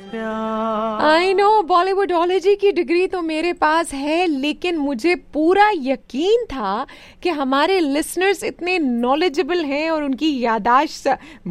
I know बॉलीवुडोलॉजी की degree तो मेरे पास है, लेकिन मुझे पूरा यकीन था कि हमारे लिसनर्स इतने नॉलेजेबल हैं और उनकी यादाश्त